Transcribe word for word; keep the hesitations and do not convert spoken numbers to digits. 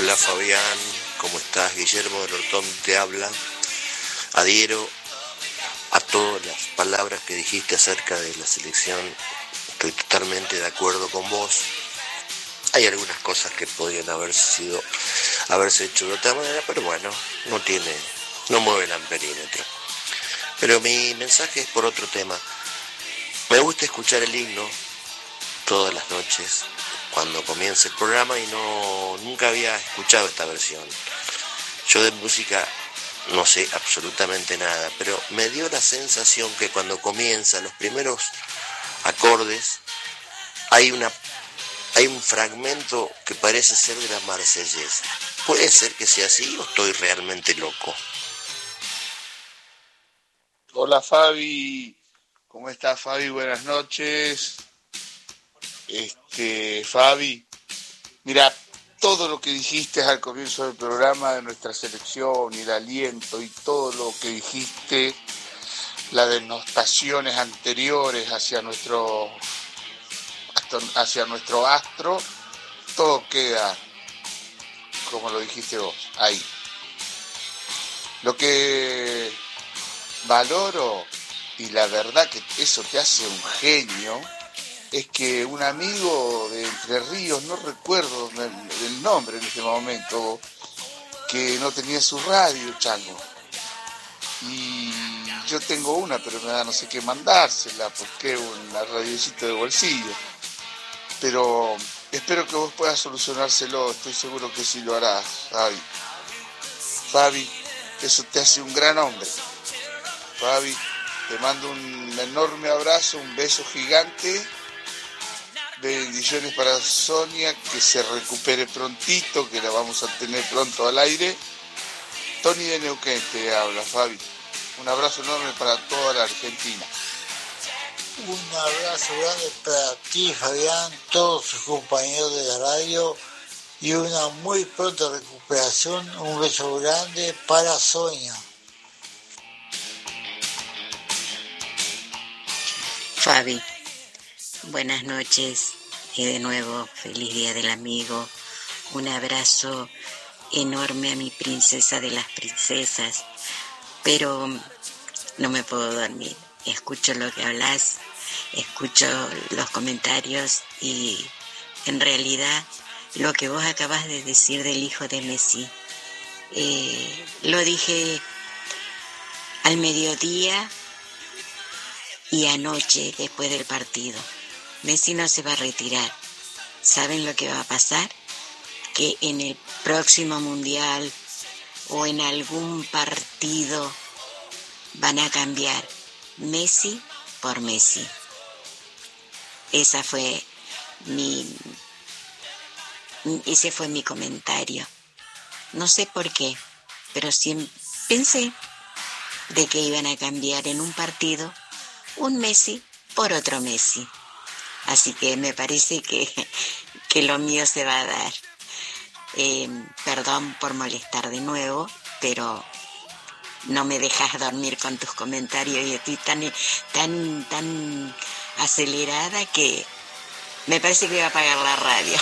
Hola Fabián, ¿cómo estás? Guillermo del Hortón te habla. Adhiero a todas las palabras que dijiste acerca de la selección. Estoy totalmente de acuerdo con vos. Hay algunas cosas que podrían haber sido, haberse hecho de otra manera, pero bueno, no tiene, no mueve el amperímetro. Pero mi mensaje es por otro tema. Me gusta escuchar el himno todas las noches cuando comienza el programa y no nunca había escuchado esta versión. Yo de música no sé absolutamente nada, pero me dio la sensación que cuando comienza los primeros acordes hay una hay un fragmento que parece ser de la Marsellesa. ¿Puede ser que sea así o estoy realmente loco? Hola Fabi, ¿cómo estás Fabi? Buenas noches. Este, Fabi, mira, todo lo que dijiste al comienzo del programa de nuestra selección y el aliento y todo lo que dijiste, las denostaciones anteriores hacia nuestro hacia nuestro astro, todo queda como lo dijiste vos, ahí. Lo que valoro, y la verdad que eso te hace un genio, es que un amigo de Entre Ríos, no recuerdo el nombre en este momento, que no tenía su radio, chango. Y yo tengo una, pero me da no sé qué mandársela, porque es una radiocita de bolsillo. Pero espero que vos puedas solucionárselo, estoy seguro que sí lo harás, Fabi. Fabi, eso te hace un gran hombre. Fabi, te mando un enorme abrazo, un beso gigante. Bendiciones para Sonia, que se recupere prontito, que la vamos a tener pronto al aire. Tony de Neuquén te habla, Fabi. Un abrazo enorme para toda la Argentina. Un abrazo grande para ti, Fabián, todos sus compañeros de la radio y una muy pronta recuperación. Un beso grande para Sonia. Fabi, buenas noches y de nuevo feliz día del amigo. Un abrazo enorme a mi princesa de las princesas, pero no me puedo dormir. Escucho lo que hablas, escucho los comentarios y en realidad lo que vos acabas de decir del hijo de Messi, eh, lo dije al mediodía y anoche después del partido. Messi no se va a retirar. ¿Saben lo que va a pasar? Que en el próximo mundial o en algún partido van a cambiar Messi por Messi. Esa fue mi, ese fue mi comentario. No sé por qué, pero siempre pensé de que iban a cambiar en un partido un Messi por otro Messi. Así que me parece que, que lo mío se va a dar. Eh, perdón por molestar de nuevo, pero no me dejas dormir con tus comentarios y estoy tan, tan, tan acelerada que me parece que voy a apagar la radio.